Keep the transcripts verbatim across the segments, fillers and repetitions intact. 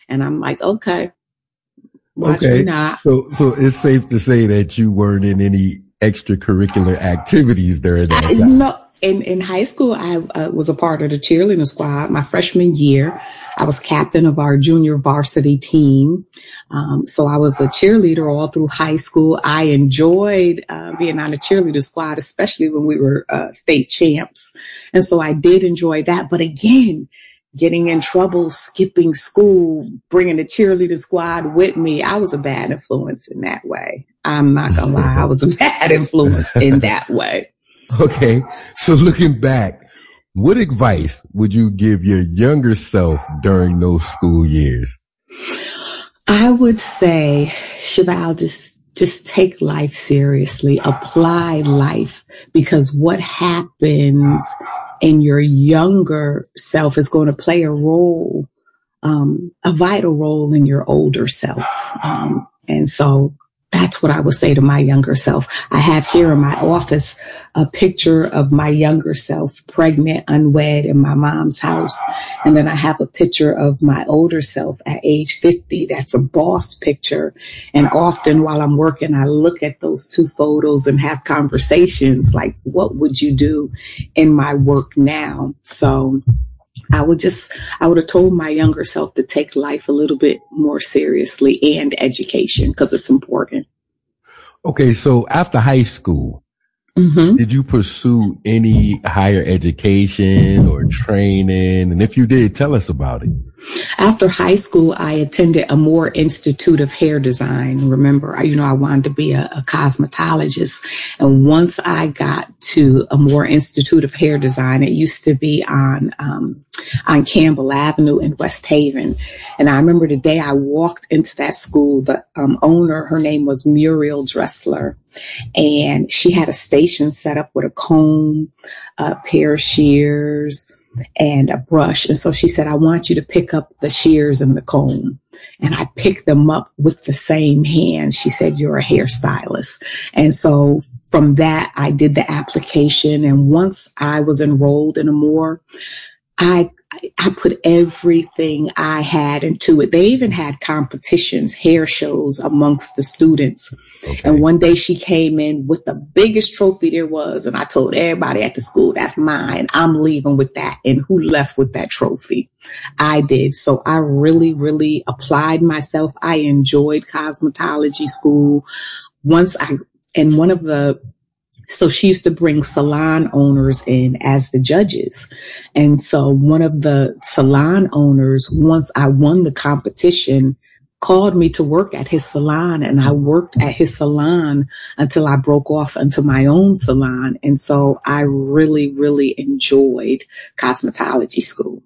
And I'm like, okay, watch okay. me not. So, so it's safe to say that you weren't in any extracurricular activities during that I, time. no, in, in high school, I uh, was a part of the cheerleading squad. My freshman year, I was captain of our junior varsity team. Um, so I was a cheerleader all through high school. I enjoyed uh, being on the cheerleader squad, especially when we were uh, state champs. And so I did enjoy that. But again, getting in trouble, skipping school, bringing the cheerleader squad with me, I was a bad influence in that way. I'm not gonna lie, I was a bad influence in that way. Okay, so looking back, what advice would you give your younger self during those school years? I would say, Chevelle, just just take life seriously, apply life, because what happens in your younger self is going to play a role, um, a vital role in your older self. Um, and so that's what I would say to my younger self. I have here in my office a picture of my younger self, pregnant, unwed, in my mom's house. And then I have a picture of my older self at age fifty. That's a boss picture. And often while I'm working, I look at those two photos and have conversations like, what would you do in my work now? So I would just, I would have told my younger self to take life a little bit more seriously, and education, because it's important. Okay, so after high school, mm-hmm. did you pursue any higher education or training? And if you did, tell us about it. After high school, I attended Amore Institute of Hair Design. Remember, you know, I wanted to be a, a cosmetologist. And once I got to Amore Institute of Hair Design, it used to be on, um, on Campbell Avenue in West Haven. And I remember the day I walked into that school, the um, owner, her name was Muriel Dressler. And she had a station set up with a comb, a pair of shears, and a brush. And so she said, I want you to pick up the shears and the comb. And I picked them up with the same hand. She said, you're a hairstylist. And so from that, I did the application. And once I was enrolled in Amore, I I put everything I had into it. They even had competitions, hair shows amongst the students. Okay. And one day she came in with the biggest trophy there was. And I told everybody at the school, that's mine. I'm leaving with that. And who left with that trophy? I did. So I really, really applied myself. I enjoyed cosmetology school. Once I, and one of the, So she used to bring salon owners in as the judges. And so one of the salon owners, once I won the competition, called me to work at his salon, and I worked at his salon until I broke off into my own salon. And so I really, really enjoyed cosmetology school.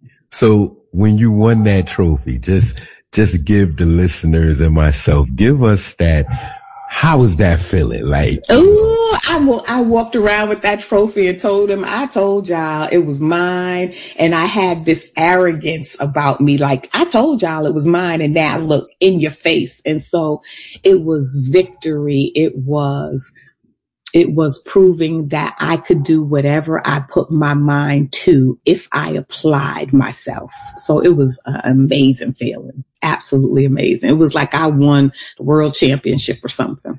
So when you won that trophy, just, just give the listeners and myself, give us that. How was that feeling? Like, oh, I, w- I walked around with that trophy and told him, I told y'all it was mine. And I had this arrogance about me. Like, I told y'all it was mine. And now look in your face. And so it was victory. It was, it was proving that I could do whatever I put my mind to if I applied myself. So it was an amazing feeling. Absolutely amazing. It was like I won the world championship or something.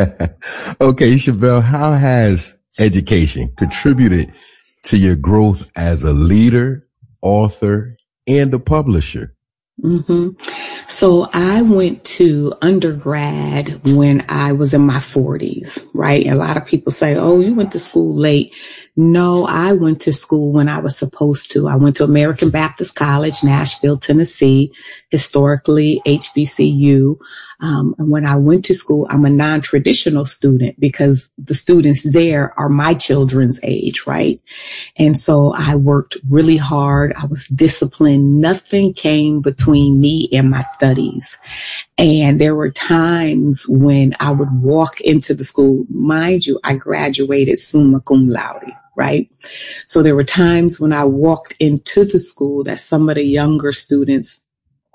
Okay, Chevelle, how has education contributed to your growth as a leader, author, and a publisher? Mm-hmm. So I went to undergrad when I was in my forties, right? A lot of people say, oh, you went to school late. No, I went to school when I was supposed to. I went to American Baptist College, Nashville, Tennessee, historically H B C U. Um, and when I went to school, I'm a non-traditional student because the students there are my children's age, right? And so I worked really hard. I was disciplined. Nothing came between me and my studies. And there were times when I would walk into the school. Mind you, I graduated summa cum laude, right? So there were times when I walked into the school that some of the younger students,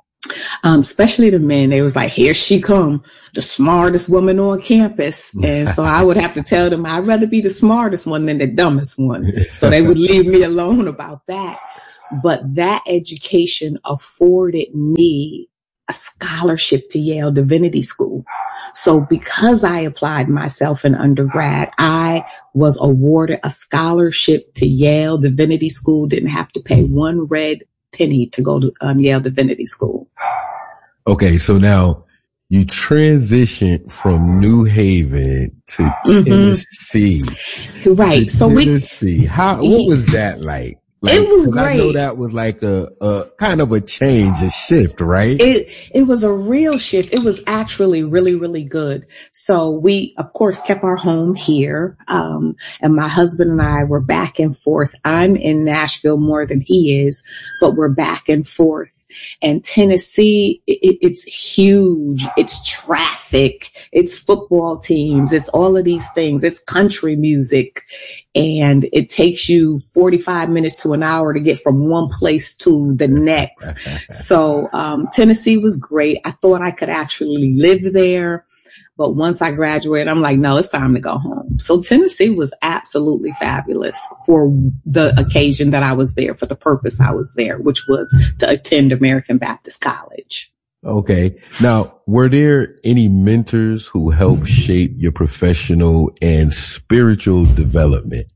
um, especially the men, they was like, here she come, the smartest woman on campus. And so I would have to tell them I'd rather be the smartest one than the dumbest one. So they would leave me alone about that. but that education afforded me a scholarship to Yale Divinity School. So because I applied myself in undergrad, I was awarded a scholarship to Yale Divinity School, didn't have to pay one red penny to go to um, Yale Divinity School. Okay, so now you transitioned from New Haven to mm-hmm. Tennessee. Right. To so Tennessee. we, How, what was that like? Like, it was great. I know that was like a, a kind of a change, a shift, right? It, it was a real shift. It was actually really, really good. So we, of course, kept our home here. Um, and my husband and I were back and forth. I'm in Nashville more than he is, but we're back and forth. And Tennessee, it, it's huge. It's traffic. It's football teams. It's all of these things. It's country music. And it takes you forty-five minutes to an hour to get from one place to the next. So um, Tennessee was great. I thought I could actually live there. But once I graduated, I'm like, no, it's time to go home. So Tennessee was absolutely fabulous for the occasion that I was there, for the purpose I was there, which was to attend American Baptist College. Okay. Now, were there any mentors who helped shape your professional and spiritual development?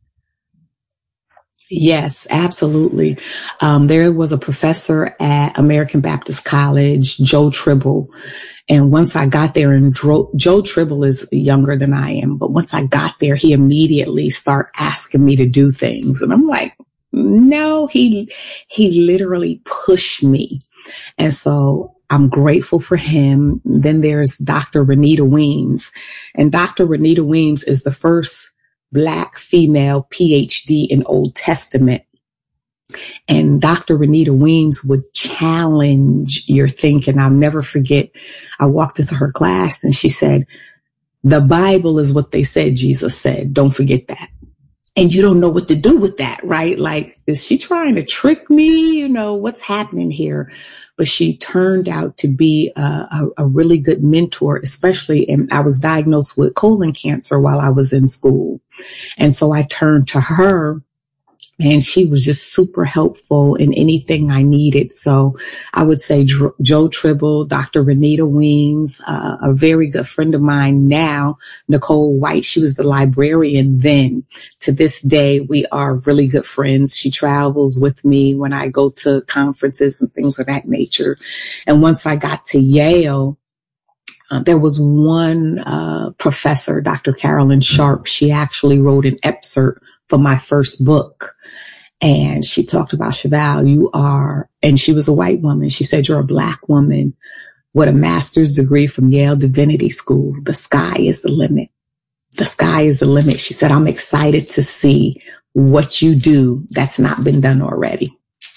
Yes, absolutely. Um, there was a professor at American Baptist College, Joe Tribble. And once I got there, and Dro- Joe Tribble is younger than I am, but once I got there, he immediately started asking me to do things. And I'm like, no, he, he literally pushed me. And so I'm grateful for him. Then there's Doctor Renita Weems, and Doctor Renita Weems is the first Black female P H D in Old Testament. And Doctor Renita Weems would challenge your thinking. I'll never forget. I walked into her class and she said, the Bible is what they said Jesus said. Don't forget that. And you don't know what to do with that, right? Like, is she trying to trick me? You know, what's happening here? But she turned out to be a, a, a really good mentor, especially, and I was diagnosed with colon cancer while I was in school. And so I turned to her, and she was just super helpful in anything I needed. So I would say Dr- Joe Tribble, Doctor Renita Weems, uh, a very good friend of mine now, Nicole White. She was the librarian then. To this day, we are really good friends. She travels with me when I go to conferences and things of that nature. And once I got to Yale, Uh, there was one uh, professor, Doctor Carolyn Sharp. She actually wrote an excerpt for my first book. And she talked about, Cheval, you are, and she was a white woman. She said, you're a Black woman with a master's degree from Yale Divinity School. The sky is the limit. The sky is the limit. She said, I'm excited to see what you do that's not been done already.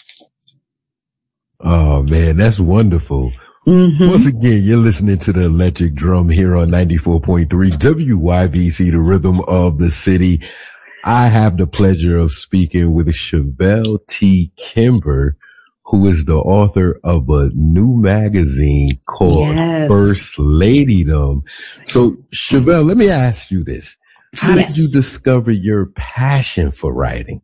Oh, man, that's wonderful. Mm-hmm. Once again, you're listening to the Electric Drum here on ninety-four point three W Y B C, the rhythm of the city. I have the pleasure of speaking with Chevelle T. Kimber, who is the author of a new magazine called yes. First Ladydom. So, Chevelle, let me ask you this. How yes. did you discover your passion for writing?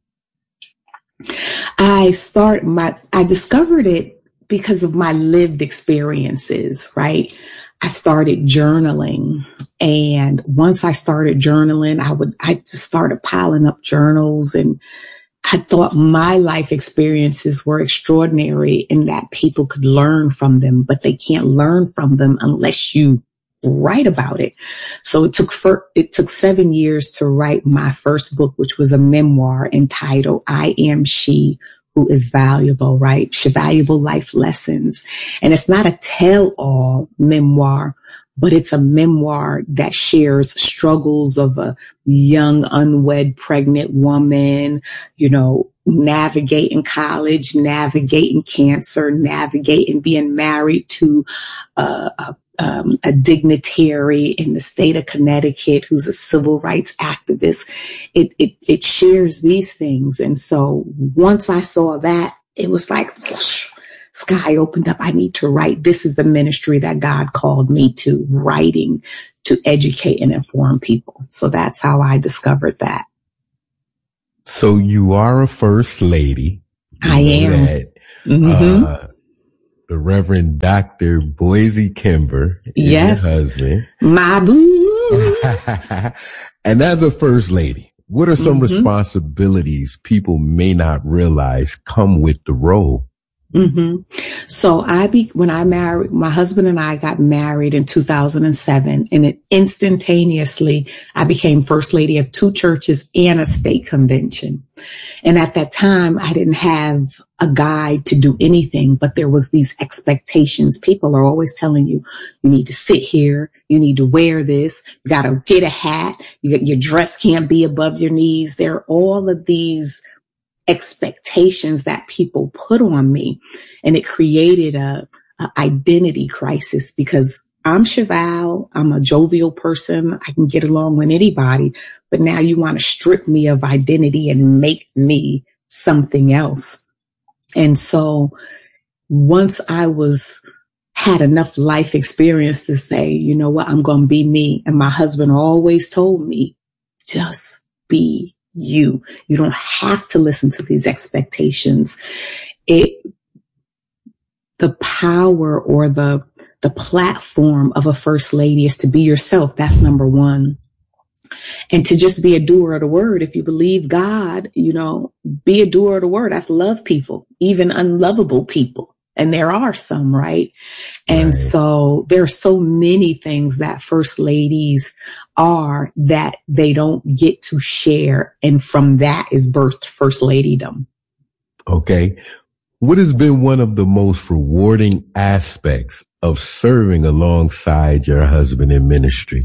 I start my, I discovered it because of my lived experiences, right? I started journaling, and once I started journaling, I would, I just started piling up journals, and I thought my life experiences were extraordinary in that people could learn from them, but they can't learn from them unless you write about it. So it took, for, it took seven years to write my first book, which was a memoir entitled I Am She Who Is Valuable, right? Valuable Life Lessons. And it's not a tell-all memoir, but it's a memoir that shares struggles of a young, unwed, pregnant woman, you know, navigating college, navigating cancer, navigating being married to uh, a Um, a dignitary in the state of Connecticut who's a civil rights activist. It, it, it shares these things. And so once I saw that, it was like, whoosh, sky opened up. I need to write. This is the ministry that God called me to, writing to educate and inform people. So that's how I discovered that. So you are a first lady. I am. That. Mm-hmm. Uh, the Reverend Doctor Boise Kimber is yes. your husband. My boo. And as a first lady, what are some mm-hmm. responsibilities people may not realize come with the role? Mm-hmm. So I be, when I married, my husband and I got married in two thousand seven, and it instantaneously, I became first lady of two churches and a state convention. And at that time, I didn't have a guide to do anything, but there was these expectations. People are always telling you, you need to sit here. You need to wear this. You got to get a hat. You, your dress can't be above your knees. There are all of these expectations that people put on me, and it created a, a identity crisis because I'm Chevelle. I'm a jovial person. I can get along with anybody, but now you want to strip me of identity and make me something else. And so once I was had enough life experience to say, you know what, I'm going to be me. And my husband always told me, just be you. You don't have to listen to these expectations. It, the power or the, the platform of a first lady is to be yourself. That's number one. And to just be a doer of the word. If you believe God, you know, be a doer of the word. That's love people, even unlovable people. And there are some, right? And right. So there are so many things that first ladies are that they don't get to share. And from that is birthed first ladydom. Okay. What has been one of the most rewarding aspects of serving alongside your husband in ministry?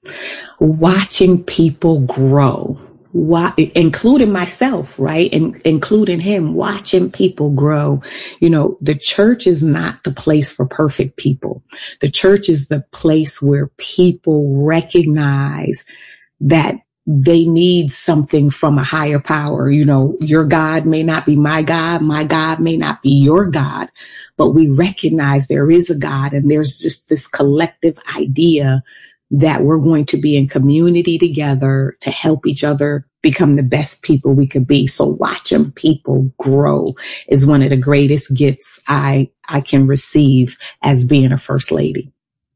Watching people grow. Why, including myself, right? And including him, watching people grow. You know, the church is not the place for perfect people. The church is the place where people recognize that they need something from a higher power. You know, your God may not be my God. My God may not be your God, but we recognize there is a God, and there's just this collective idea that we're going to be in community together to help each other become the best people we could be. So watching people grow is one of the greatest gifts I, I can receive as being a first lady.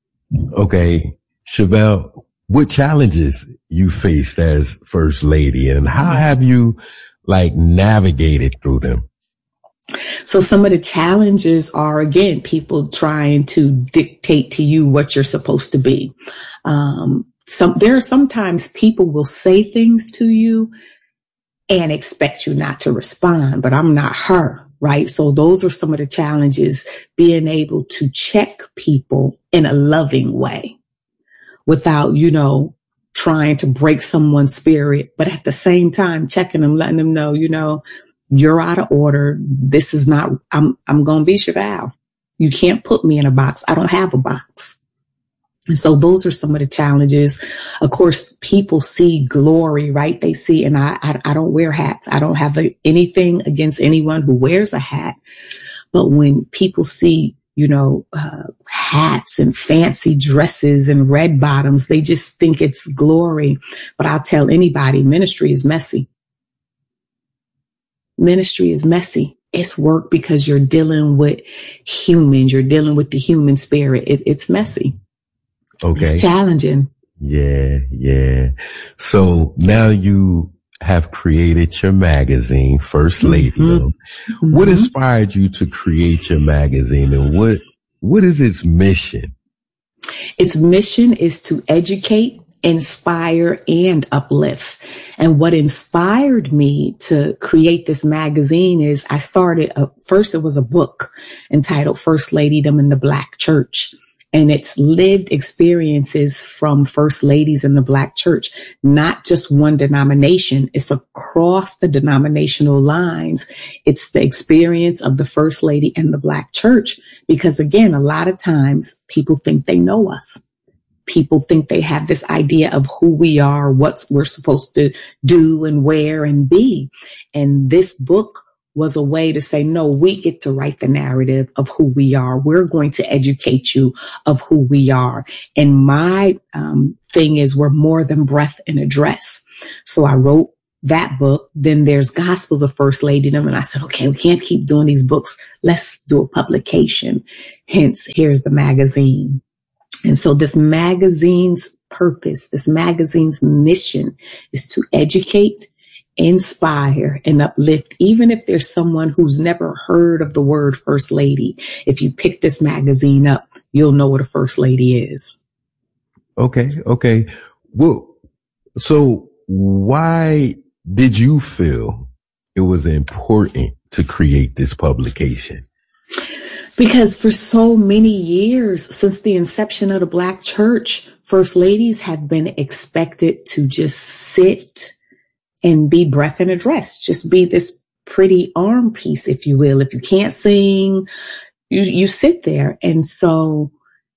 Okay. Chevelle, what challenges you faced as first lady, and how have you like navigated through them? So some of the challenges are, again, people trying to dictate to you what you're supposed to be. Um, some, there are sometimes people will say things to you and expect you not to respond, but I'm not her, right? So those are some of the challenges, being able to check people in a loving way without, you know, trying to break someone's spirit, but at the same time, checking them, letting them know, you know, you're out of order. This is not, I'm, I'm going to be Chevelle. You can't put me in a box. I don't have a box. And so those are some of the challenges. Of course, people see glory, right? They see, and I, I, I don't wear hats. I don't have a, anything against anyone who wears a hat. But when people see, you know, uh, hats and fancy dresses and red bottoms, they just think it's glory. But I'll tell anybody, ministry is messy. Ministry is messy. It's work because you're dealing with humans. You're dealing with the human spirit. It, it's messy. Okay. It's challenging. Yeah, yeah. So now you have created your magazine, First Lady. Mm-hmm. Mm-hmm. What inspired you to create your magazine, and what what is its mission? Its mission is to educate, inspire, and uplift. And what inspired me to create this magazine is I started, a, first it was a book entitled First Ladydom in the Black Church. And it's lived experiences from first ladies in the Black church, not just one denomination. It's across the denominational lines. It's the experience of the first lady in the Black church. Because again, a lot of times people think they know us. People think they have this idea of who we are, what we're supposed to do and wear and be. And this book was a way to say, no, we get to write the narrative of who we are. We're going to educate you of who we are. And my um, thing is we're more than breath and a dress. So I wrote that book. Then there's Gospels of First Ladydom. And I said, okay, we can't keep doing these books. Let's do a publication. Hence, here's the magazine. And so this magazine's purpose, this magazine's mission is to educate, inspire, and uplift. Even if there's someone who's never heard of the word First Lady, if you pick this magazine up, you'll know what a First Lady is. Okay. Okay. Well, so why did you feel it was important to create this publication? Because for so many years, since the inception of the Black church, First Ladies have been expected to just sit and be breath and address, just be this pretty arm piece, if you will. If you can't sing, you, you sit there. And so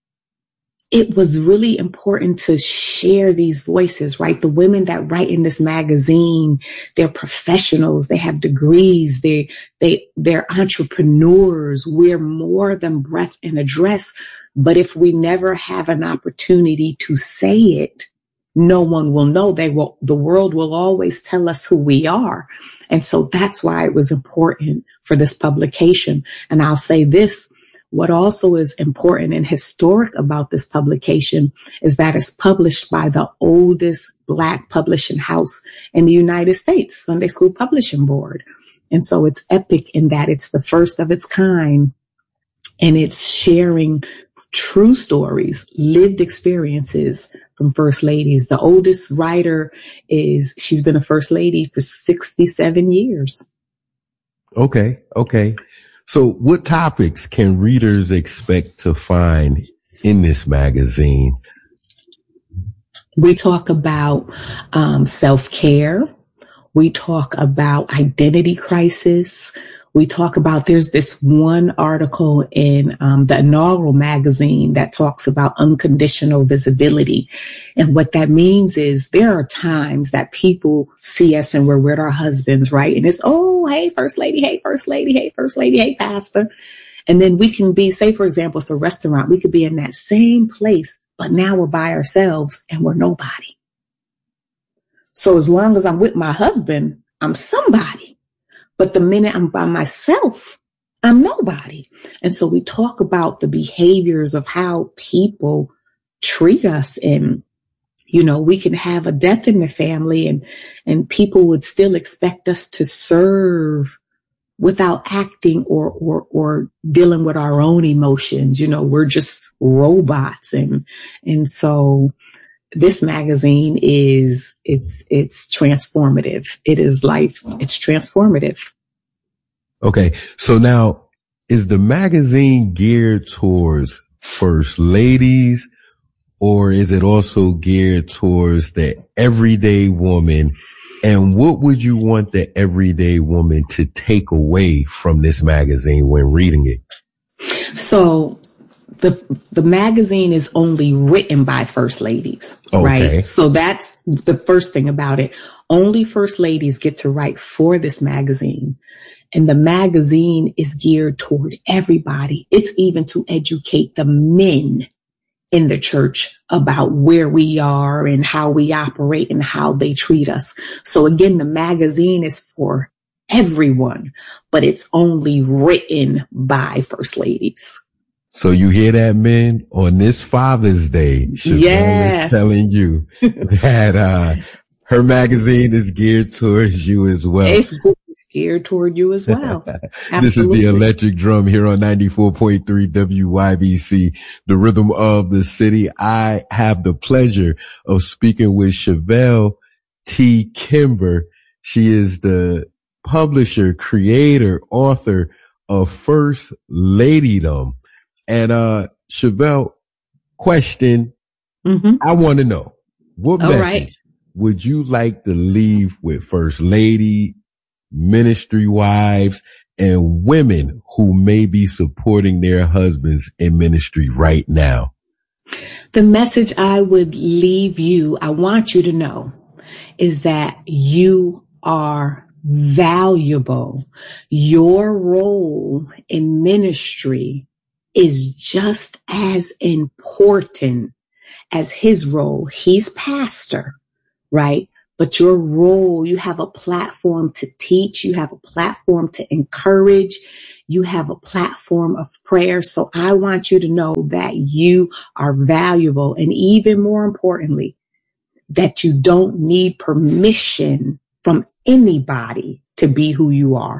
it was really important to share these voices, right? The women that write in this magazine, they're professionals, they have degrees, they, they, they're entrepreneurs. We're more than breath and address. But if we never have an opportunity to say it, no one will know. They will, the world will always tell us who we are. And so that's why it was important for this publication. And I'll say this. What also is important and historic about this publication is that it's published by the oldest Black publishing house in the United States, Sunday School Publishing Board. And so it's epic in that it's the first of its kind, and it's sharing true stories, lived experiences from First Ladies. The oldest writer is, she's been a First Lady for sixty-seven years. Okay. Okay. So what topics can readers expect to find in this magazine? We talk about um, self-care. We talk about identity crisis. We talk about, there's this one article in um, the inaugural magazine that talks about unconditional visibility. And what that means is there are times that people see us and we're with our husbands, right? And it's, oh, hey, First Lady, hey, First Lady, hey, First Lady, hey, Pastor. And then we can be, say, for example, it's a restaurant. We could be in that same place, but now we're by ourselves and we're nobody. So as long as I'm with my husband, I'm somebody. But the minute I'm by myself, I'm nobody. And so we talk about the behaviors of how people treat us. And, you know, we can have a death in the family and, and people would still expect us to serve without acting or, or, or dealing with our own emotions. You know, we're just robots. And, and so this magazine is, it's, it's transformative. It is life. It's transformative. Okay. So now, is the magazine geared towards First Ladies, or is it also geared towards the everyday woman? And what would you want the everyday woman to take away from this magazine when reading it? So the the magazine is only written by First Ladies, okay. Right? So that's the first thing about it. Only First Ladies get to write for this magazine. And the magazine is geared toward everybody. It's even to educate the men in the church about where we are and how we operate and how they treat us. So again, the magazine is for everyone, but it's only written by First Ladies. So you hear that, men? On this Father's Day, Chevelle yes. is telling you that uh her magazine is geared towards you as well. It's geared toward you as well. This is the Electric Drum here on ninety-four point three W Y B C, the rhythm of the city. I have the pleasure of speaking with Chevelle T. Kimber. She is the publisher, creator, author of First Ladydom. And, uh, Chevelle, question, mm-hmm. I want to know, what All message right. would you like to leave with First Lady, ministry wives, and women who may be supporting their husbands in ministry right now? The message I would leave you, I want you to know, is that you are valuable. Your role in ministry is just as important as his role. He's pastor, right? but your role, you have a platform to teach, you have a platform to encourage, you have a platform of prayer. So I want you to know that you are valuable, and even more importantly, that you don't need permission from anybody to be who you are.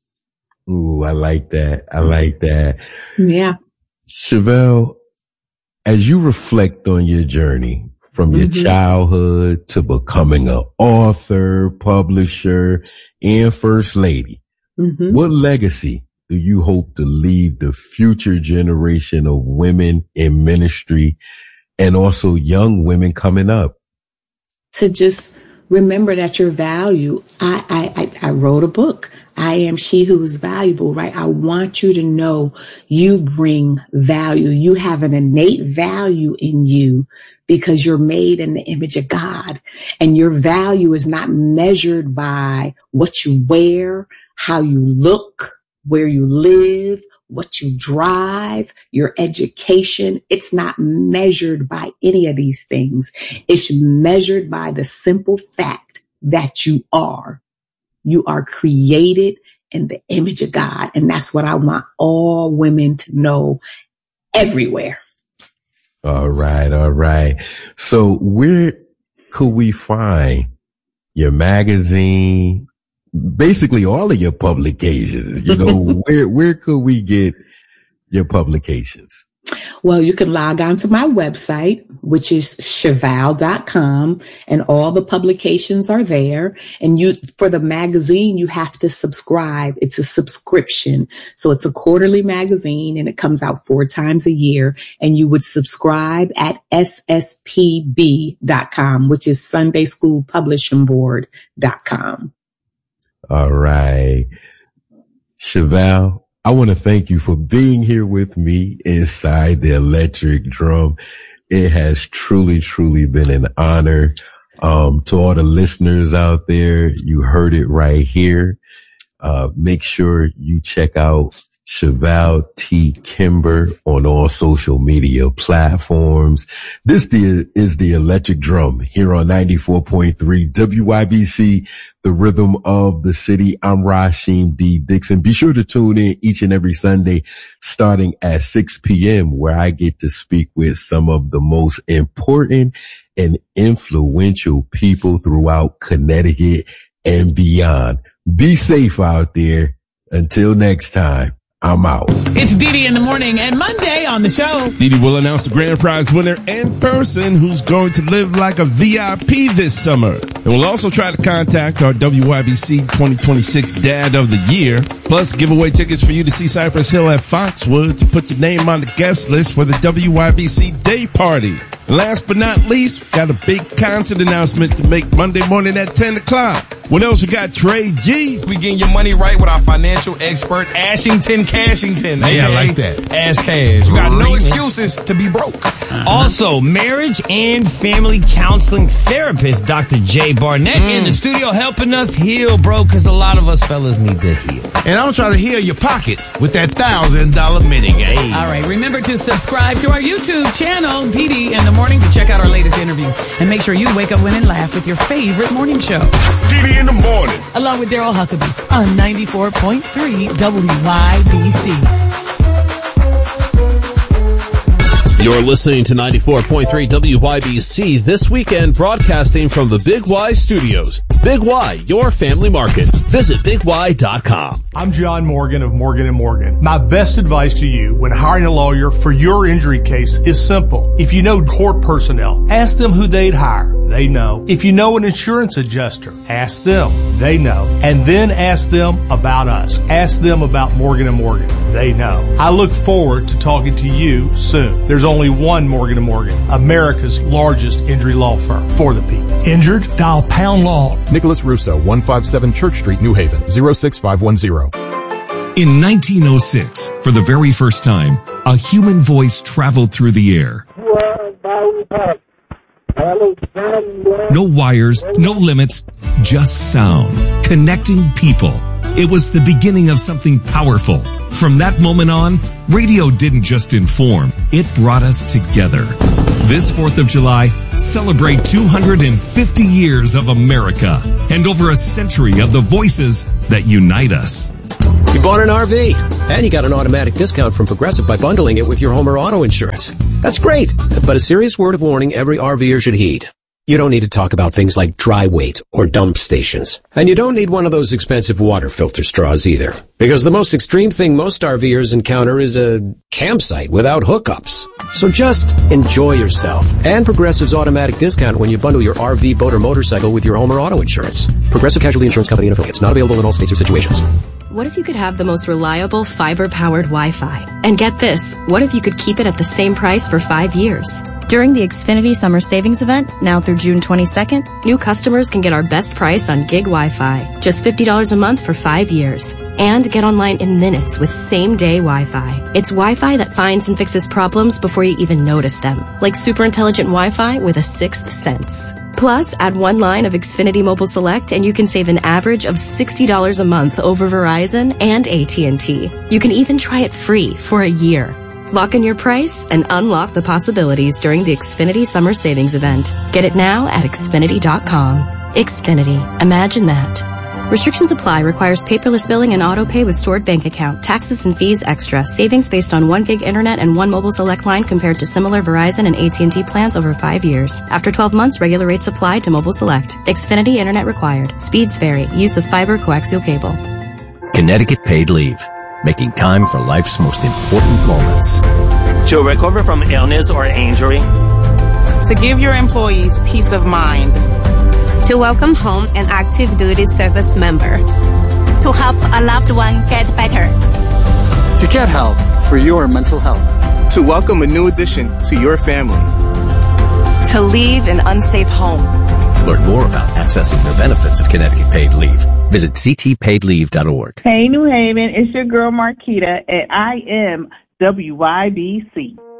Ooh, I like that. I like that. Yeah. Chevelle, as you reflect on your journey from your mm-hmm. childhood to becoming an author, publisher, and first lady, mm-hmm. what legacy do you hope to leave the future generation of women in ministry and also young women coming up? To just remember that your value. I, I, I wrote a book. I am she who is valuable, right? I want you to know you bring value. You have an innate value in you because you're made in the image of God, and your value is not measured by what you wear, how you look, where you live, what you drive, your education. It's not measured by any of these things. It's measured by the simple fact that you are. You are created in the image of God. And that's what I want all women to know everywhere. All right. All right. So where could we find your magazine? Basically all of your publications, you know, where, where could we get your publications? Well, you can log on to my website, which is chevelle dot com, and all the publications are there. And you, for the magazine, you have to subscribe. It's a subscription. So it's a quarterly magazine, and it comes out four times a year. And you would subscribe at S S P B dot com, which is Sunday School Publishing Board dot com. All right. Chevelle, I want to thank you for being here with me inside the Electric Drum. It has truly, truly been an honor. Um, to all the listeners out there, you heard it right here. Uh, make sure you check out Chevelle T. Kimber on all social media platforms. This is the Electric Drum here on ninety-four point three W Y B C, the rhythm of the city. I'm Rasheem D. Dixon. Be sure to tune in each and every Sunday starting at six p.m. where I get to speak with some of the most important and influential people throughout Connecticut and beyond. Be safe out there. Until next time. I'm out. It's Dee Dee in the morning, and Monday on the show, Dee Dee will announce the grand prize winner and person who's going to live like a V I P this summer. And we'll also try to contact our W Y B C twenty twenty-six Dad of the Year, plus give away tickets for you to see Cypress Hill at Foxwoods to put your name on the guest list for the W Y B C Day Party. And last but not least, got a big concert announcement to make Monday morning at ten o'clock. What else we got, Trey G? We getting your money right with our financial expert, Ashington Cashington. Yeah, I like that. Ash Cash. You got no excuses to be broke. Uh-huh. Also, marriage and family counseling therapist, Doctor Jay Barnett, mm. in the studio helping us heal, bro, because a lot of us fellas need to heal. And I'm trying to heal your pockets with that thousand dollar mini game. All right, remember to subscribe to our YouTube channel, Dee Dee in the morning, to check out our latest interviews. And make sure you wake up, win, and laugh with your favorite morning show. Dee Dee in the morning. Along with Daryl Huckabee on ninety-four point three W Y B C. You're listening to ninety-four point three W Y B C this weekend, broadcasting from the Big Y Studios. Big Y, your family market. Visit big y dot com. I'm John Morgan of Morgan and Morgan. My best advice to you when hiring a lawyer for your injury case is simple. If you know court personnel, ask them who they'd hire. They know. If you know an insurance adjuster, ask them. They know. And then ask them about us. Ask them about Morgan and Morgan. They know. I look forward to talking to you soon. There's only one Morgan and Morgan, America's largest injury law firm for the people. Injured? Dial Pound Law. Nicholas Russo, one fifty-seven Church Street, New Haven, zero six five one zero. In nineteen oh six, for the very first time, a human voice traveled through the air. No wires, no limits, just sound, connecting people. It was the beginning of something powerful. From that moment on, radio didn't just inform, it brought us together. This fourth of July, celebrate two hundred fifty years of America and over a century of the voices that unite us. You bought an R V, and you got an automatic discount from Progressive by bundling it with your home or auto insurance. That's great, but a serious word of warning every RVer should heed. You don't need to talk about things like dry weight or dump stations. And you don't need one of those expensive water filter straws either. Because the most extreme thing most RVers encounter is a campsite without hookups. So just enjoy yourself. And Progressive's automatic discount when you bundle your R V, boat, or motorcycle with your home or auto insurance. Progressive Casualty Insurance Company and affiliates. Not available in all states or situations. What if you could have the most reliable fiber-powered Wi-Fi? And get this, what if you could keep it at the same price for five years? During the Xfinity Summer Savings Event, now through June twenty-second, new customers can get our best price on gig Wi-Fi. Just fifty dollars a month for five years. And get online in minutes with same-day Wi-Fi. It's Wi-Fi that finds and fixes problems before you even notice them. Like super intelligent Wi-Fi with a sixth sense. Plus, add one line of Xfinity Mobile Select and you can save an average of sixty dollars a month over Verizon and A T and T. You can even try it free for a year. Lock in your price and unlock the possibilities during the Xfinity Summer Savings Event. Get it now at Xfinity dot com. Xfinity. Imagine that. Restrictions apply. Requires paperless billing and auto pay with stored bank account. Taxes and fees extra. Savings based on one gig internet and one mobile select line compared to similar Verizon and A T and T plans over five years. After twelve months, regular rates apply to mobile select. Xfinity internet required. Speeds vary. Use of fiber coaxial cable. Connecticut Paid Leave. Making time for life's most important moments. To recover from illness or injury. To give your employees peace of mind. To welcome home an active duty service member. To help a loved one get better. To get help for your mental health. To welcome a new addition to your family. To leave an unsafe home. Learn more about accessing the benefits of Connecticut Paid Leave. Visit c t paid leave dot org. Hey, New Haven, it's your girl Marquita, and I am W Y B C.